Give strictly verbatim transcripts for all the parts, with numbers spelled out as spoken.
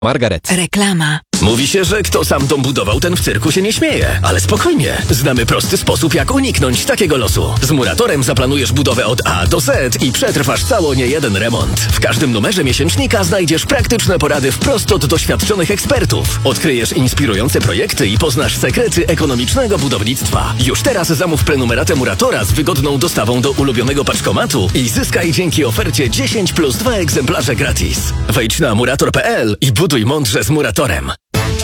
Margaret. Reklama. Mówi się, że kto sam dom budował, ten w cyrku się nie śmieje. Ale spokojnie, znamy prosty sposób, jak uniknąć takiego losu. Z Muratorem zaplanujesz budowę od A do Z i przetrwasz cało niejeden remont. W każdym numerze miesięcznika znajdziesz praktyczne porady wprost od doświadczonych ekspertów. Odkryjesz inspirujące projekty i poznasz sekrety ekonomicznego budownictwa. Już teraz zamów prenumeratę Muratora z wygodną dostawą do ulubionego paczkomatu i zyskaj dzięki ofercie dziesięć plus dwa egzemplarze gratis. Wejdź na murator kropka p l i buduj mądrze z Muratorem.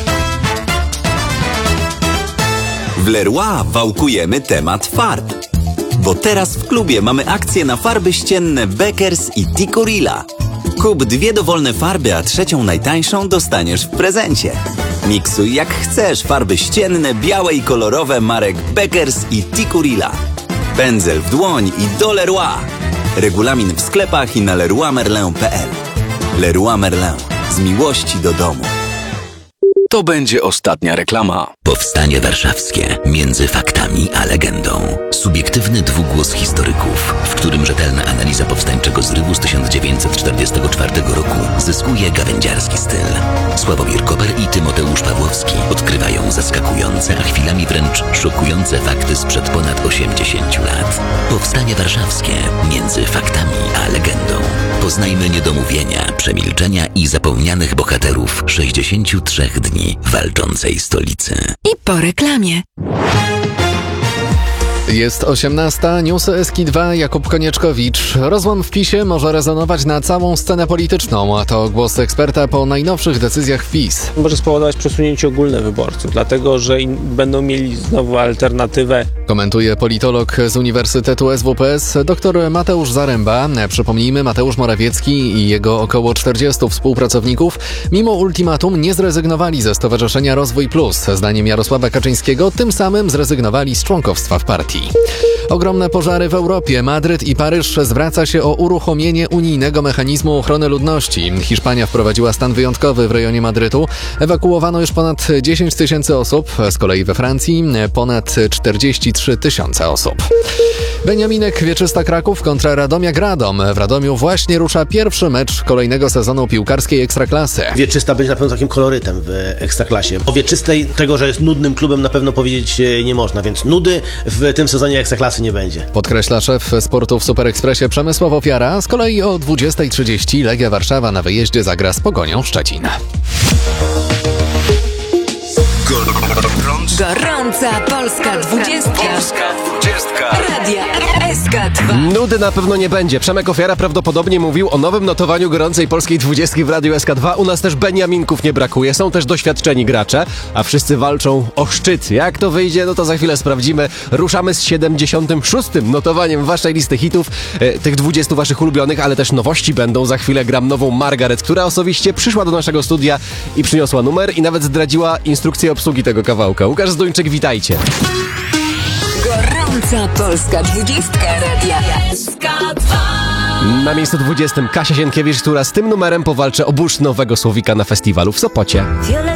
W Leroy wałkujemy temat farb. Bo teraz w klubie mamy akcję na farby ścienne Beckers i Tikurila. Kup dwie dowolne farby, a trzecią najtańszą dostaniesz w prezencie. Miksuj jak chcesz farby ścienne, białe i kolorowe marek Beckers i Tikurila. Pędzel w dłoń i do Leroy. Regulamin w sklepach i na leroy merlin kropka p l. Leroy Merlin. Z miłości do domu. To będzie ostatnia reklama. Powstanie warszawskie. Między faktami a legendą. Subiektywny dwugłos historyków, w którym rzetelna analiza powstańczego zrywu z tysiąc dziewięćset czterdziestego czwartego roku zyskuje gawędziarski styl. Sławomir Koper i Tymoteusz Pawłowski odkrywają zaskakujące, a chwilami wręcz szokujące fakty sprzed ponad osiemdziesięciu lat. Powstanie warszawskie. Między faktami a legendą. Poznajmy niedomówienia, przemilczenia i zapomnianych bohaterów sześćdziesięciu trzech dni walczącej stolicy. I po reklamie. Jest osiemnasta, newsy Eski dwa, Jakub Konieczkowicz. Rozłam w PiSie może rezonować na całą scenę polityczną, a to głos eksperta po najnowszych decyzjach w PiS. Może spowodować przesunięcie ogólne wyborców, dlatego że będą mieli znowu alternatywę. Komentuje politolog z Uniwersytetu S W P S dr Mateusz Zaręba. Przypomnijmy, Mateusz Morawiecki i jego około czterdziestu współpracowników mimo ultimatum nie zrezygnowali ze Stowarzyszenia Rozwój Plus. Zdaniem Jarosława Kaczyńskiego tym samym zrezygnowali z członkostwa w partii. Ogromne pożary w Europie. Madryt i Paryż zwraca się o uruchomienie unijnego mechanizmu ochrony ludności. Hiszpania wprowadziła stan wyjątkowy w rejonie Madrytu. Ewakuowano już ponad dziesięć tysięcy osób. Z kolei we Francji ponad czterdzieści trzy tysiące osób. Beniaminek Wieczysta Kraków kontra Radomiak Radom. W Radomiu właśnie rusza pierwszy mecz kolejnego sezonu piłkarskiej Ekstraklasy. Wieczysta będzie na pewno takim kolorytem w Ekstraklasie. O Wieczystej tego, że jest nudnym klubem, na pewno powiedzieć nie można, więc nudy w tym sezonie Ekstraklasy nie będzie. Podkreśla szef sportu w Super Ekspresie Przemysław Ofiara. Z kolei o dwudziesta trzydzieści Legia Warszawa na wyjeździe zagra z Pogonią Szczecin. Gorąca Polska dwudziestka. Polska dwudziestka. Radia S K dwa. Nudy na pewno nie będzie. Przemek Ofiara prawdopodobnie mówił o nowym notowaniu gorącej polskiej dwudziestki w Radiu S K dwa. U nas też Beniaminków nie brakuje. Są też doświadczeni gracze, a wszyscy walczą o szczyt. Jak to wyjdzie, no to za chwilę sprawdzimy. Ruszamy z siedemdziesiątym szóstym notowaniem waszej listy hitów, e, tych dwudziestu waszych ulubionych, ale też nowości będą. Za chwilę gram nową Margaret, która osobiście przyszła do naszego studia i przyniosła numer i nawet zdradziła instrukcję obsługi tego kawałka. Łukasz Zduńczyk, witajcie. Gorąca Polska dwudziestka. Radia S K dwa. Na miejscu dwudziestym Kasia Sienkiewicz, która z tym numerem powalczy o burz nowego słowika na festiwalu w Sopocie. Wiele